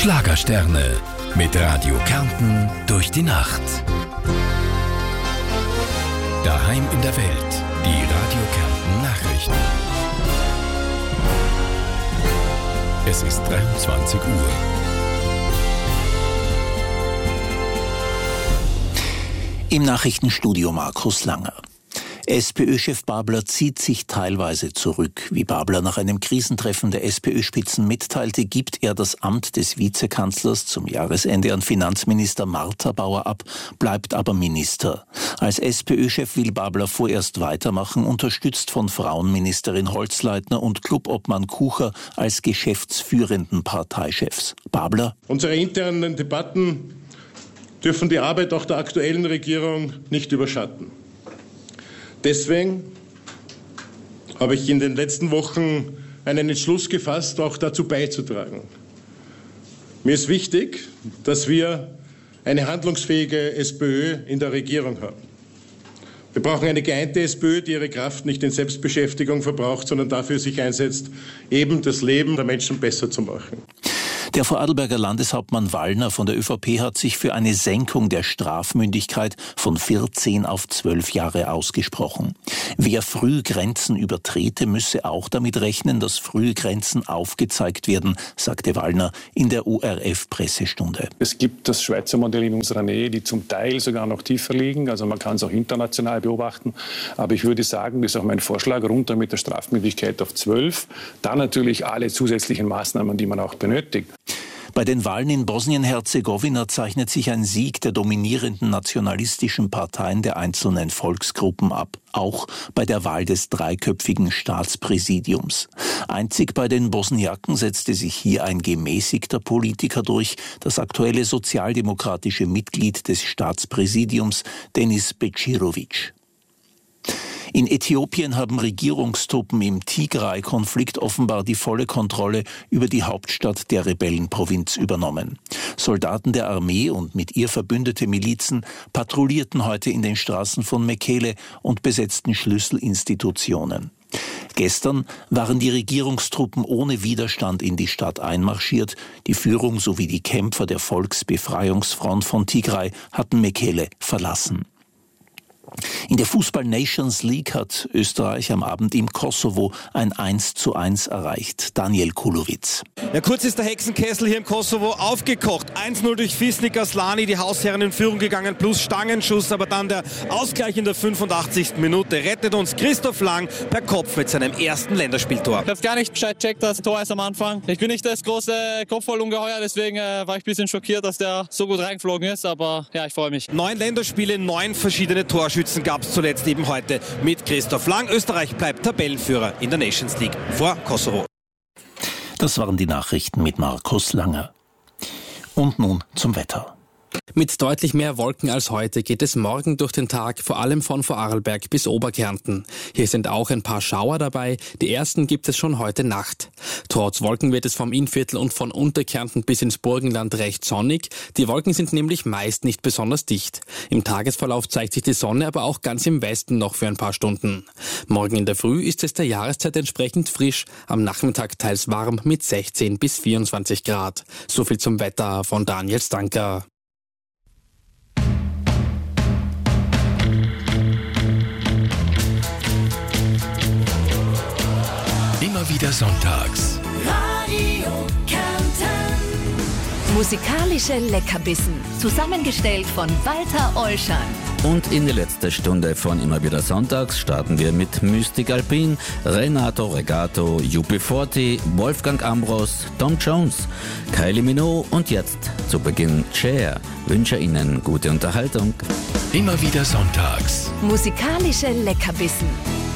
Schlagersterne mit Radio Kärnten durch die Nacht. Daheim in der Welt, die Radio Kärnten Nachrichten. Es ist 23 Uhr. Im Nachrichtenstudio Markus Langer. SPÖ-Chef Babler zieht sich teilweise zurück. Wie Babler nach einem Krisentreffen der SPÖ-Spitzen mitteilte, gibt er das Amt des Vizekanzlers zum Jahresende an Finanzminister Martha Bauer ab, bleibt aber Minister. Als SPÖ-Chef will Babler vorerst weitermachen, unterstützt von Frauenministerin Holzleitner und Clubobmann Kucher als geschäftsführenden Parteichefs. Babler: Unsere internen Debatten dürfen die Arbeit auch der aktuellen Regierung nicht überschatten. Deswegen habe ich in den letzten Wochen einen Entschluss gefasst, auch dazu beizutragen. Mir ist wichtig, dass wir eine handlungsfähige SPÖ in der Regierung haben. Wir brauchen eine geeinte SPÖ, die ihre Kraft nicht in Selbstbeschäftigung verbraucht, sondern dafür sich einsetzt, eben das Leben der Menschen besser zu machen. Der Vorarlberger Landeshauptmann Wallner von der ÖVP hat sich für eine Senkung der Strafmündigkeit von 14 auf 12 Jahre ausgesprochen. Wer früh Grenzen übertrete, müsse auch damit rechnen, dass frühe Grenzen aufgezeigt werden, sagte Wallner in der ORF-Pressestunde. Es gibt das Schweizer Modell in unserer Nähe, die zum Teil sogar noch tiefer liegen. Also man kann es auch international beobachten. Aber ich würde sagen, das ist auch mein Vorschlag, runter mit der Strafmündigkeit auf 12. Dann natürlich alle zusätzlichen Maßnahmen, die man auch benötigt. Bei den Wahlen in Bosnien-Herzegowina zeichnet sich ein Sieg der dominierenden nationalistischen Parteien der einzelnen Volksgruppen ab. Auch bei der Wahl des dreiköpfigen Staatspräsidiums. Einzig bei den Bosniaken setzte sich hier ein gemäßigter Politiker durch, das aktuelle sozialdemokratische Mitglied des Staatspräsidiums, Denis Bećirović. In Äthiopien haben Regierungstruppen im Tigray-Konflikt offenbar die volle Kontrolle über die Hauptstadt der Rebellenprovinz übernommen. Soldaten der Armee und mit ihr verbündete Milizen patrouillierten heute in den Straßen von Mekele und besetzten Schlüsselinstitutionen. Gestern waren die Regierungstruppen ohne Widerstand in die Stadt einmarschiert. Die Führung sowie die Kämpfer der Volksbefreiungsfront von Tigray hatten Mekele verlassen. In der Fußball-Nations League hat Österreich am Abend im Kosovo ein 1:1 erreicht. Daniel Kulowitz. Ja, kurz ist der Hexenkessel hier im Kosovo aufgekocht. 1:0 durch Fisnik Aslani, die Hausherren in Führung gegangen, plus Stangenschuss, aber dann der Ausgleich in der 85. Minute rettet uns Christoph Lang per Kopf mit seinem ersten Länderspieltor. Ich habe gar nicht Bescheid gecheckt, dass das Tor ist am Anfang. Ich bin nicht das große Kopfballungeheuer, deswegen war ich ein bisschen schockiert, dass der so gut reingeflogen ist, aber ja, ich freue mich. 9 Länderspiele, 9 verschiedene Torschützen gab es zuletzt eben heute mit Christoph Lang. Österreich bleibt Tabellenführer in der Nations League vor Kosovo. Das waren die Nachrichten mit Markus Langer. Und nun zum Wetter. Mit deutlich mehr Wolken als heute geht es morgen durch den Tag, vor allem von Vorarlberg bis Oberkärnten. Hier sind auch ein paar Schauer dabei, die ersten gibt es schon heute Nacht. Trotz Wolken wird es vom Innviertel und von Unterkärnten bis ins Burgenland recht sonnig. Die Wolken sind nämlich meist nicht besonders dicht. Im Tagesverlauf zeigt sich die Sonne aber auch ganz im Westen noch für ein paar Stunden. Morgen in der Früh ist es der Jahreszeit entsprechend frisch, am Nachmittag teils warm mit 16 bis 24 Grad. So viel zum Wetter von Daniel Stanker. Immer wieder sonntags. Radio Kärnten. Musikalische Leckerbissen. Zusammengestellt von Walter Ollschan. Und in die letzte Stunde von Immer wieder sonntags starten wir mit Mystic Alpin, Renato Regato, UB40, Wolfgang Ambros, Tom Jones, Kylie Minogue und jetzt zu Beginn Cher. Wünsche Ihnen gute Unterhaltung. Immer wieder sonntags. Musikalische Leckerbissen.